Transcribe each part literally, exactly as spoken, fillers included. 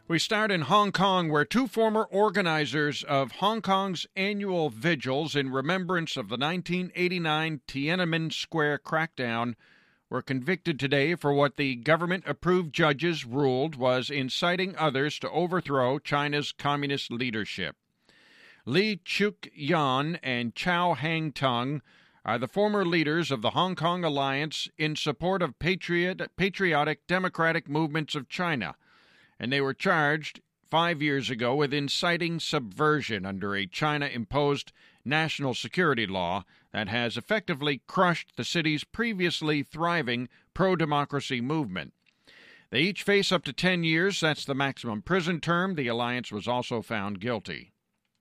We start in Hong Kong, where two former organizers of Hong Kong's annual vigils in remembrance of the nineteen eighty-nine Tiananmen Square crackdown were convicted today for what the government-approved judges ruled was inciting others to overthrow China's communist leadership. Li Chuk-yan and Chow Hang-tung are the former leaders of the Hong Kong Alliance in support of patriot, patriotic democratic movements of China, and they were charged five years ago with inciting subversion under a China-imposed national security law that has effectively crushed the city's previously thriving pro-democracy movement. They each face up to ten years. That's the maximum prison term. The alliance was also found guilty.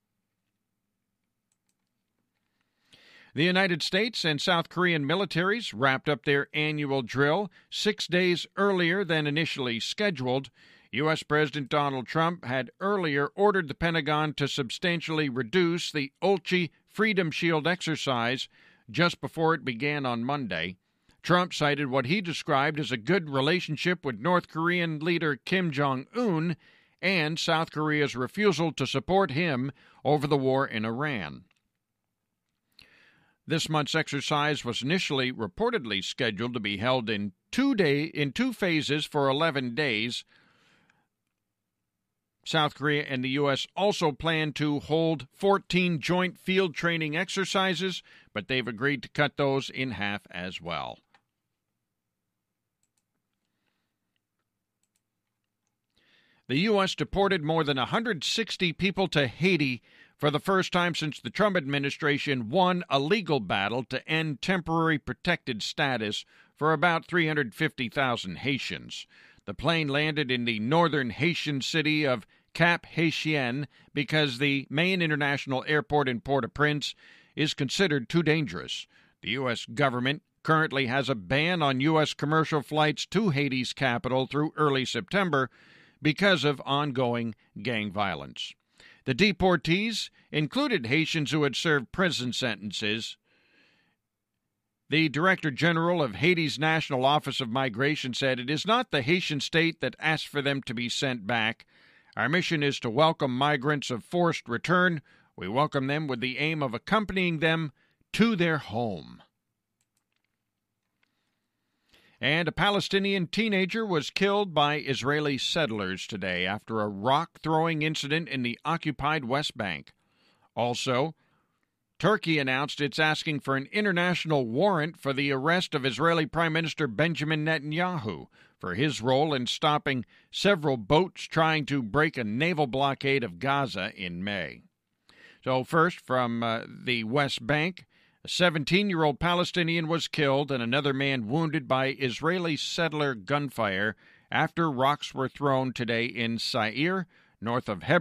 The United States and South Korean militaries wrapped up their annual drill six days earlier than initially scheduled. U S. President Donald Trump had earlier ordered the Pentagon to substantially reduce the Ulchi Freedom Shield exercise just before it began on Monday. Trump cited what he described as a good relationship with North Korean leader Kim Jong-un and South Korea's refusal to support him over the war in Iran. This month's exercise was initially reportedly scheduled to be held in two day in two phases for eleven days. South Korea and the U S also plan to hold fourteen joint field training exercises, but they've agreed to cut those in half as well. The U S deported more than one hundred sixty people to Haiti for the first time since the Trump administration won a legal battle to end temporary protected status for about three hundred fifty thousand Haitians. The plane landed in the northern Haitian city of Cap-Haitien because the main international airport in Port-au-Prince is considered too dangerous. The U S government currently has a ban on U S commercial flights to Haiti's capital through early September because of ongoing gang violence. The deportees included Haitians who had served prison sentences. The Director General of Haiti's National Office of Migration said, "It is not the Haitian state that asked for them to be sent back. Our mission is to welcome migrants of forced return. We welcome them with the aim of accompanying them to their home." And a Palestinian teenager was killed by Israeli settlers today after a rock-throwing incident in the occupied West Bank. Also, Turkey announced it's asking for an international warrant for the arrest of Israeli Prime Minister Benjamin Netanyahu for his role in stopping several boats trying to break a naval blockade of Gaza in May. So first, from uh, the West Bank, a seventeen-year-old Palestinian was killed and another man wounded by Israeli settler gunfire after rocks were thrown today in Sair, north of Hebron.